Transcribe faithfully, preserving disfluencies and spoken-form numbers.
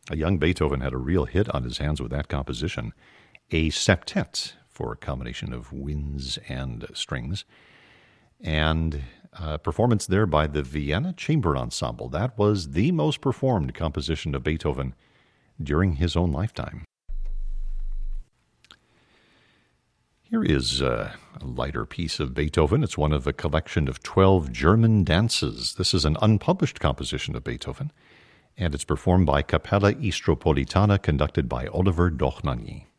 A young Beethoven had a real hit on his hands with that composition, a septet for a combination of winds and strings, and a performance there by the Vienna Chamber Ensemble. That was the most performed composition of Beethoven during his own lifetime. Here is a lighter piece of Beethoven. It's one of a collection of twelve German dances. This is an unpublished composition of Beethoven, and it's performed by Capella Istropolitana, conducted by Oliver Dochnagny.